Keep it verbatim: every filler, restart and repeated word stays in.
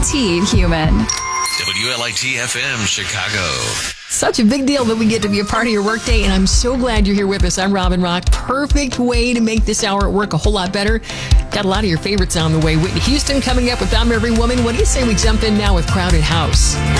guaranteed human. W L I T F M Chicago. Such a big deal that we get to be a part of your workday, and I'm so glad you're here with us. I'm Robin Rock. Perfect way to make this hour at work a whole lot better. Got a lot of your favorites on the way. Whitney Houston coming up with I'm Every Woman. What do you say we jump in now with Crowded House?